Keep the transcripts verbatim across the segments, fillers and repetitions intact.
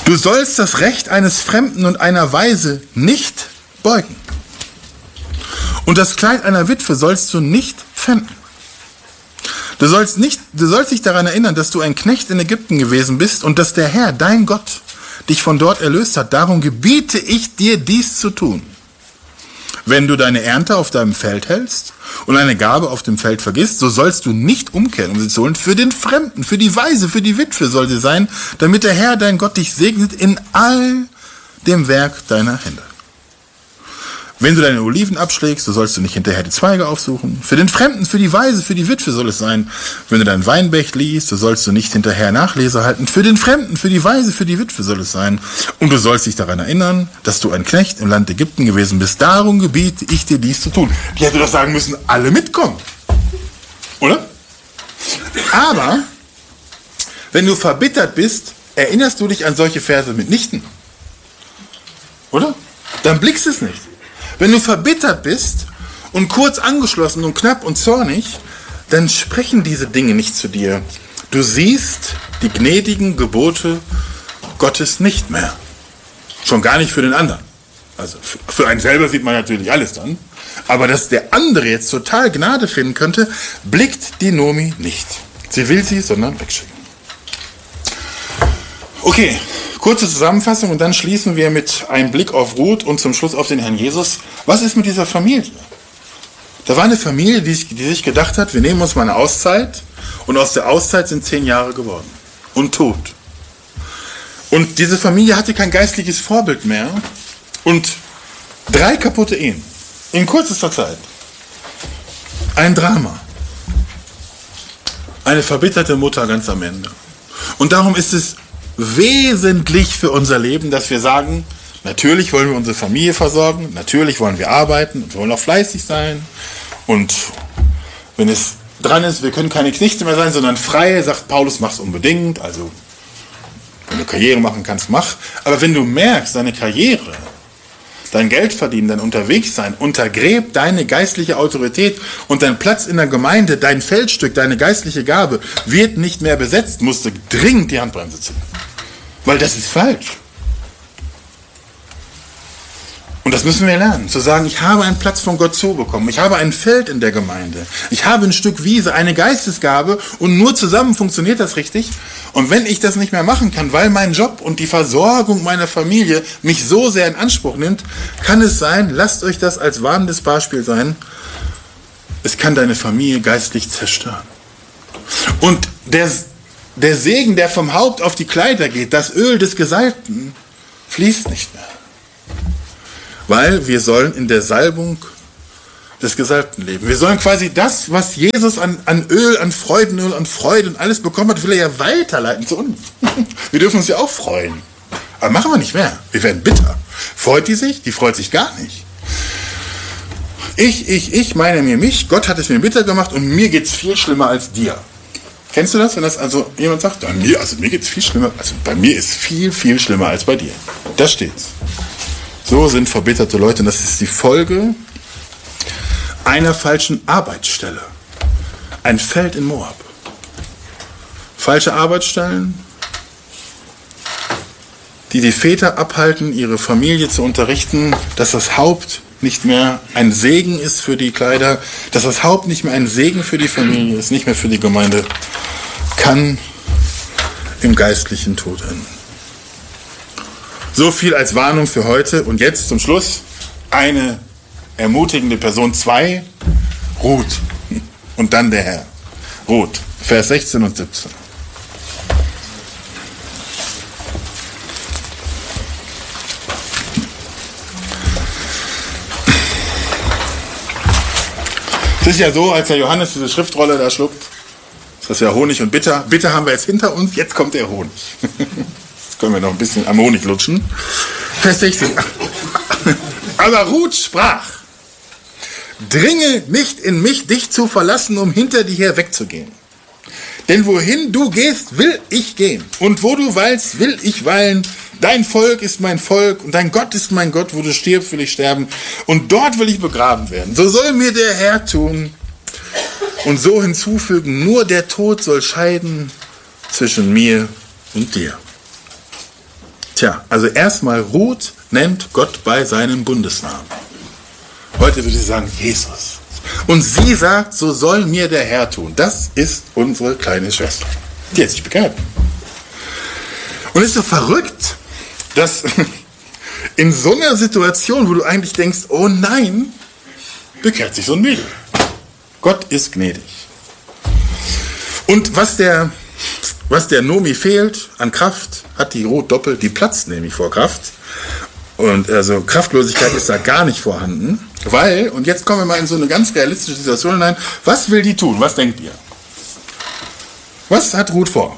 Du sollst das Recht eines Fremden und einer Waise nicht beugen. Und das Kleid einer Witwe sollst du nicht pfänden. Du sollst nicht, du sollst dich daran erinnern, dass du ein Knecht in Ägypten gewesen bist und dass der Herr, dein Gott, dich von dort erlöst hat. Darum gebiete ich dir, dies zu tun. Wenn du deine Ernte auf deinem Feld hältst und eine Gabe auf dem Feld vergisst, so sollst du nicht umkehren, um sie zu holen. Für den Fremden, für die Waise, für die Witwe soll sie sein, damit der Herr, dein Gott, dich segnet in all dem Werk deiner Hände. Wenn du deine Oliven abschlägst, so sollst du nicht hinterher die Zweige aufsuchen. Für den Fremden, für die Waise, für die Witwe soll es sein. Wenn du dein Weinberg liest, so sollst du nicht hinterher Nachlese halten. Für den Fremden, für die Waise, für die Witwe soll es sein. Und du sollst dich daran erinnern, dass du ein Knecht im Land Ägypten gewesen bist. Darum gebiete ich dir dies zu tun. Die hätte doch sagen müssen, alle mitkommen. Oder? Aber, wenn du verbittert bist, erinnerst du dich an solche Verse mitnichten. Oder? Dann blickst es nicht. Wenn du verbittert bist und kurz angeschlossen und knapp und zornig, dann sprechen diese Dinge nicht zu dir. Du siehst die gnädigen Gebote Gottes nicht mehr. Schon gar nicht für den anderen. Also für einen selber sieht man natürlich alles dann. Aber dass der andere jetzt total Gnade finden könnte, blickt die Nomi nicht. Sie will sie, sondern wegschicken. Okay. Kurze Zusammenfassung und dann schließen wir mit einem Blick auf Ruth und zum Schluss auf den Herrn Jesus. Was ist mit dieser Familie? Da war eine Familie, die, die sich gedacht hat, wir nehmen uns mal eine Auszeit und aus der Auszeit sind zehn Jahre geworden und tot. Und diese Familie hatte kein geistliches Vorbild mehr und drei kaputte Ehen in kürzester Zeit. Ein Drama. Eine verbitterte Mutter ganz am Ende. Und darum ist es wesentlich für unser Leben, dass wir sagen, natürlich wollen wir unsere Familie versorgen, natürlich wollen wir arbeiten und wir wollen auch fleißig sein. Und wenn es dran ist, wir können keine Knechte mehr sein, sondern Freie, sagt Paulus, mach's unbedingt. Also, wenn du Karriere machen kannst, mach. Aber wenn du merkst, deine Karriere, dein Geld verdienen, dein Unterwegssein untergräbt deine geistliche Autorität und dein Platz in der Gemeinde, dein Feldstück, deine geistliche Gabe wird nicht mehr besetzt, musst du dringend die Handbremse ziehen. Weil das ist falsch. Und das müssen wir lernen, zu sagen, ich habe einen Platz von Gott zubekommen, ich habe ein Feld in der Gemeinde, ich habe ein Stück Wiese, eine Geistesgabe und nur zusammen funktioniert das richtig. Und wenn ich das nicht mehr machen kann, weil mein Job und die Versorgung meiner Familie mich so sehr in Anspruch nimmt, kann es sein, lasst euch das als warnendes Beispiel sein, es kann deine Familie geistlich zerstören. Und der, der Segen, der vom Haupt auf die Kleider geht, das Öl des Gesalbten, fließt nicht mehr. Weil wir sollen in der Salbung des Gesalbten leben. Wir sollen quasi das, was Jesus an, an Öl, an Freudenöl, an Freude und alles bekommen hat, will er ja weiterleiten zu uns. Wir dürfen uns ja auch freuen. Aber machen wir nicht mehr. Wir werden bitter. Freut die sich? Die freut sich gar nicht. Ich, ich, ich meine mir mich. Gott hat es mir bitter gemacht und mir geht es viel schlimmer als dir. Kennst du das, wenn das also jemand sagt, bei mir, also mir geht es viel schlimmer, also bei mir ist viel, viel schlimmer als bei dir. Da steht's. So sind verbitterte Leute und das ist die Folge einer falschen Arbeitsstelle. Ein Feld in Moab. Falsche Arbeitsstellen, die die Väter abhalten, ihre Familie zu unterrichten, dass das Haupt nicht mehr ein Segen ist für die Kleider, dass das Haupt nicht mehr ein Segen für die Familie ist, nicht mehr für die Gemeinde, kann im geistlichen Tod enden. So viel als Warnung für heute. Und jetzt zum Schluss eine ermutigende Person. Zwei, Ruth. Und dann der Herr. Ruth, Vers sechzehn und siebzehn. Es ist ja so, als der Johannes diese Schriftrolle da schluckt, ist das ja Honig und Bitter. Bitter haben wir jetzt hinter uns, jetzt kommt der Honig. Jetzt können wir noch ein bisschen am Honig lutschen. Vers sechzehn. Aber Ruth sprach, dringe nicht in mich, dich zu verlassen, um hinter dir her wegzugehen. Denn wohin du gehst, will ich gehen. Und wo du weilst, will ich weilen. Dein Volk ist mein Volk und dein Gott ist mein Gott. Wo du stirbst, will ich sterben. Und dort will ich begraben werden. So soll mir der Herr tun. Und so hinzufügen, nur der Tod soll scheiden zwischen mir und dir. Tja, also erstmal Ruth nennt Gott bei seinem Bundesnamen. Heute würde sie sagen, Jesus. Und sie sagt, so soll mir der Herr tun. Das ist unsere kleine Schwester. Die hat sich bekehrt. Und es ist so verrückt, dass in so einer Situation, wo du eigentlich denkst, oh nein, bekehrt sich so ein Mädel. Gott ist gnädig. Und was der, was der Nomi fehlt an Kraft, hat die Ruth doppelt, die platzt nämlich vor Kraft. Und also Kraftlosigkeit ist da gar nicht vorhanden. Weil, und jetzt kommen wir mal in so eine ganz realistische Situation hinein, was will die tun? Was denkt ihr? Was hat Ruth vor?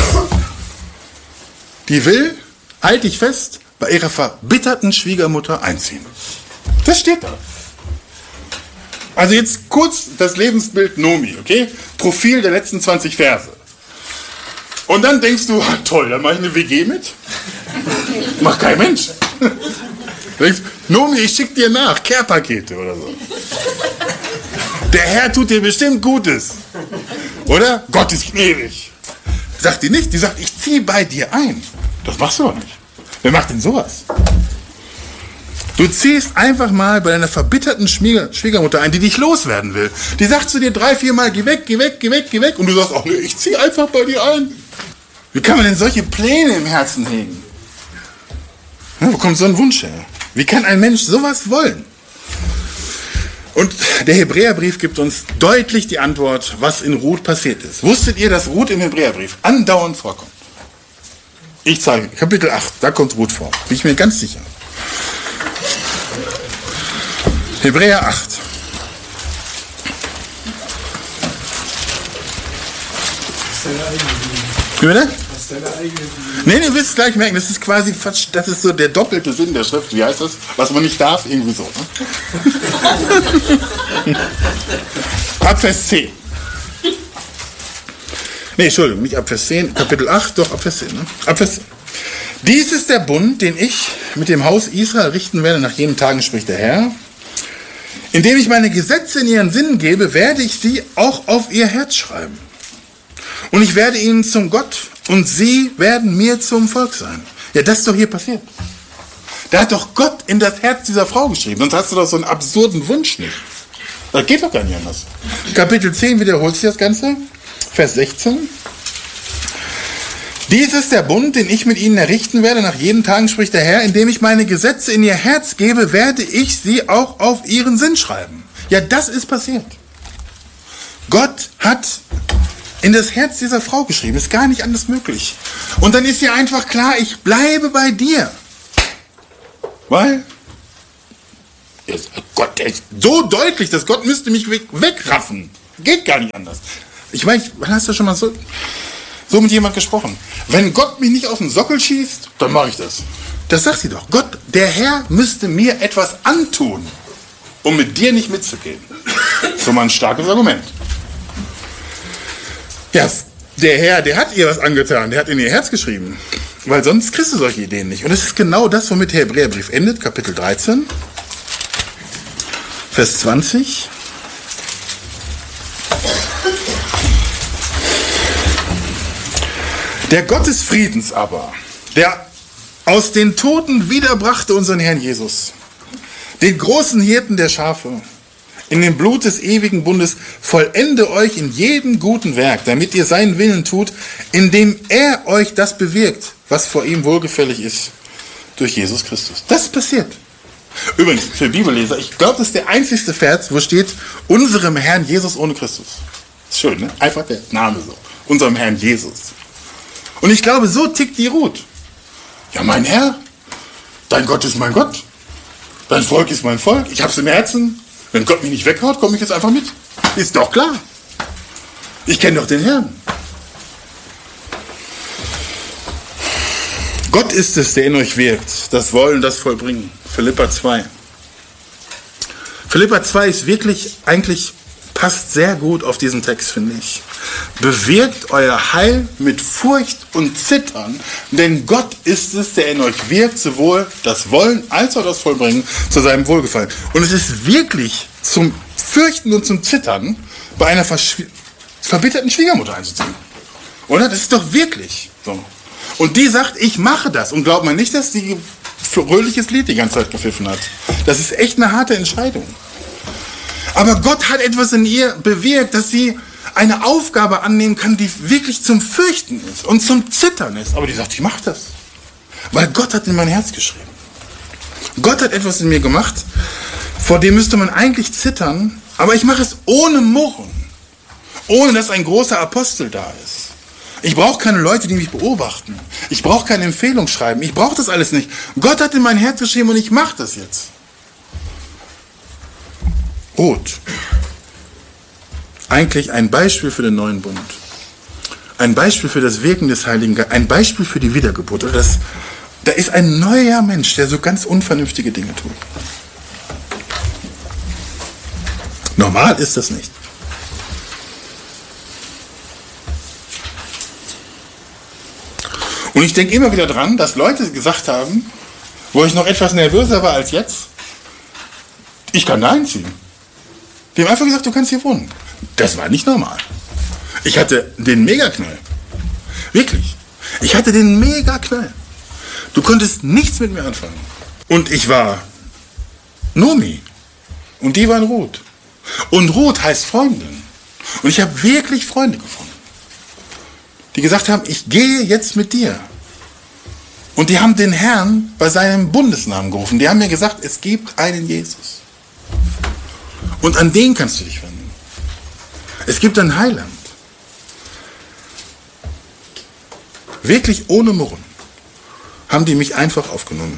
Die will, halt dich fest, bei ihrer verbitterten Schwiegermutter einziehen. Das steht da. Also jetzt kurz das Lebensbild Nomi, okay? Profil der letzten zwanzig Verse. Und dann denkst du, toll, dann mache ich eine W G mit. Macht kein Mensch. Denkst, Nomi, ich schick dir nach, Care-Pakete oder so. Der Herr tut dir bestimmt Gutes. Oder? Gott ist gnädig. Sagt die nicht, die sagt, ich ziehe bei dir ein. Das machst du doch nicht. Wer macht denn sowas? Du ziehst einfach mal bei deiner verbitterten Schwieger- Schwiegermutter ein, die dich loswerden will. Die sagt zu dir drei, vier Mal, geh weg, geh weg, geh weg, geh weg. Und du sagst, ach nee, ich ziehe einfach bei dir ein. Wie kann man denn solche Pläne im Herzen hegen? Ja, wo kommt so ein Wunsch her? Wie kann ein Mensch sowas wollen? Und der Hebräerbrief gibt uns deutlich die Antwort, was in Ruth passiert ist. Wusstet ihr, dass Ruth im Hebräerbrief andauernd vorkommt? Ich zeige, Kapitel acht, da kommt Ruth vor. Bin ich mir ganz sicher. Hebräer acht. Wie bitte? Nee, du wirst es gleich merken, das ist quasi, das ist so der doppelte Sinn der Schrift. Wie heißt das? Was man nicht darf, irgendwie so. Ne? Ab Vers zehn. Nee, Entschuldigung, nicht ab Vers zehn, Kapitel acht, doch ab Vers zehn. Ne? Ab Vers zehn. Dies ist der Bund, den ich mit dem Haus Israel richten werde, nach jenen Tagen spricht der Herr. Indem ich meine Gesetze in ihren Sinn gebe, werde ich sie auch auf ihr Herz schreiben. Und ich werde ihnen zum Gott und sie werden mir zum Volk sein. Ja, das ist doch hier passiert. Da hat doch Gott in das Herz dieser Frau geschrieben. Sonst hast du doch so einen absurden Wunsch nicht. Das geht doch gar nicht anders. Kapitel zehn wiederholt sich das Ganze. Vers sechzehn. Dies ist der Bund, den ich mit ihnen errichten werde. Nach jenen Tagen spricht der Herr, indem ich meine Gesetze in ihr Herz gebe, werde ich sie auch auf ihren Sinn schreiben. Ja, das ist passiert. Gott hat in das Herz dieser Frau geschrieben. Ist gar nicht anders möglich. Und dann ist ihr einfach klar, ich bleibe bei dir. Weil Gott, der ist so deutlich, dass Gott müsste mich weg, wegraffen. Geht gar nicht anders. Ich meine, wann hast du schon mal so, so mit jemand gesprochen? Wenn Gott mich nicht auf den Sockel schießt, dann mache ich das. Das sagt sie doch. Gott, der Herr müsste mir etwas antun, um mit dir nicht mitzugehen. So mal ein starkes Argument. Ja, der Herr, der hat ihr was angetan, der hat in ihr Herz geschrieben. Weil sonst kriegst du solche Ideen nicht. Und das ist genau das, womit der Hebräerbrief endet, Kapitel dreizehn, Vers zwanzig. Der Gott des Friedens aber, der aus den Toten wiederbrachte unseren Herrn Jesus, den großen Hirten der Schafe, in dem Blut des ewigen Bundes, vollende euch in jedem guten Werk, damit ihr seinen Willen tut, indem er euch das bewirkt, was vor ihm wohlgefällig ist, durch Jesus Christus. Das ist passiert. Übrigens, für Bibelleser, ich glaube, das ist der einzigste Vers, wo steht, unserem Herrn Jesus ohne Christus. Ist schön, ne? Einfach der Name so. Unserem Herrn Jesus. Und ich glaube, so tickt die Ruth. Ja, mein Herr, dein Gott ist mein Gott. Dein Volk ist mein Volk. Ich hab's im Herzen. Wenn Gott mich nicht weghaut, komme ich jetzt einfach mit. Ist doch klar. Ich kenne doch den Herrn. Gott ist es, der in euch wirkt. Das Wollen, das Vollbringen. Philipper zwei. Philipper zwei ist wirklich, eigentlich passt sehr gut auf diesen Text, finde ich. Bewirkt euer Heil mit Furcht und Zittern, denn Gott ist es, der in euch wirkt, sowohl das Wollen als auch das Vollbringen zu seinem Wohlgefallen. Und es ist wirklich zum Fürchten und zum Zittern, bei einer verbitterten Schwiegermutter einzuziehen. Oder? Das ist doch wirklich so. Und die sagt, ich mache das. Und glaubt man nicht, dass die fröhliches Lied die ganze Zeit gepfiffen hat. Das ist echt eine harte Entscheidung. Aber Gott hat etwas in ihr bewirkt, dass sie eine Aufgabe annehmen kann, die wirklich zum Fürchten ist und zum Zittern ist. Aber die sagt, ich mache das. Weil Gott hat in mein Herz geschrieben. Gott hat etwas in mir gemacht, vor dem müsste man eigentlich zittern, aber ich mache es ohne Murren. Ohne dass ein großer Apostel da ist. Ich brauche keine Leute, die mich beobachten. Ich brauche keine Empfehlung schreiben. Ich brauche das alles nicht. Gott hat in mein Herz geschrieben und ich mache das jetzt. Ruth. Eigentlich ein Beispiel für den neuen Bund. Ein Beispiel für das Wirken des Heiligen Geistes. Ein Beispiel für die Wiedergeburt. Oder das, da ist ein neuer Mensch, der so ganz unvernünftige Dinge tut. Normal ist das nicht. Und ich denke immer wieder dran, dass Leute gesagt haben, wo ich noch etwas nervöser war als jetzt, ich kann da einziehen. Die haben einfach gesagt, du kannst hier wohnen. Das war nicht normal. Ich hatte den Megaknall. Wirklich. Ich hatte den Megaknall. Du konntest nichts mit mir anfangen. Und ich war Nomi. Und die waren Ruth. Und Ruth heißt Freundin. Und ich habe wirklich Freunde gefunden, die gesagt haben, ich gehe jetzt mit dir. Und die haben den Herrn bei seinem Bundesnamen gerufen. Die haben mir gesagt, es gibt einen Jesus. Und an den kannst du dich wenden. Es gibt ein Heiland. Wirklich ohne Murren haben die mich einfach aufgenommen.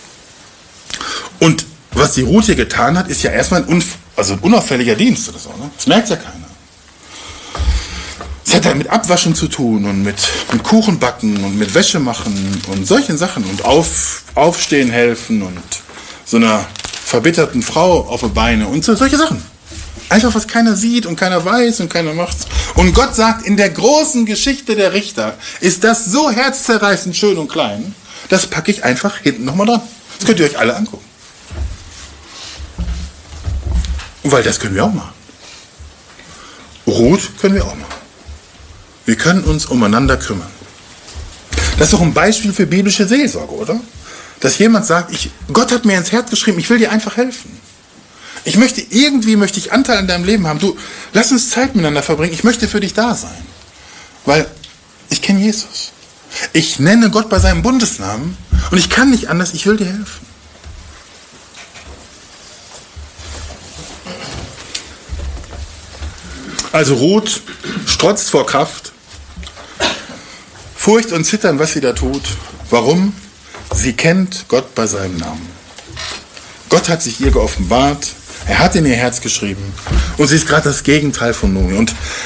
Und was die Ruth hier getan hat, ist ja erstmal ein, unf- also ein unauffälliger Dienst oder so. Ne? Das merkt ja keiner. Es hat ja mit Abwaschen zu tun und mit, mit Kuchen backen und mit Wäsche machen und solchen Sachen und auf, aufstehen helfen und so einer verbitterten Frau auf die Beine und so, solche Sachen. Einfach, was keiner sieht und keiner weiß und keiner macht's. Und Gott sagt, in der großen Geschichte der Richter ist das so herzzerreißend schön und klein, das packe ich einfach hinten nochmal dran. Das könnt ihr euch alle angucken. Weil das können wir auch machen. Ruth können wir auch machen. Wir können uns umeinander kümmern. Das ist doch ein Beispiel für biblische Seelsorge, oder? Dass jemand sagt, ich, Gott hat mir ins Herz geschrieben, ich will dir einfach helfen. Ich möchte, irgendwie möchte ich Anteil an deinem Leben haben. Du, lass uns Zeit miteinander verbringen. Ich möchte für dich da sein. Weil ich kenne Jesus. Ich nenne Gott bei seinem Bundesnamen und ich kann nicht anders, ich will dir helfen. Also Ruth strotzt vor Kraft, Furcht und Zittern, was sie da tut. Warum? Sie kennt Gott bei seinem Namen. Gott hat sich ihr geoffenbart, er hat in ihr Herz geschrieben und sie ist gerade das Gegenteil von Nomi. Und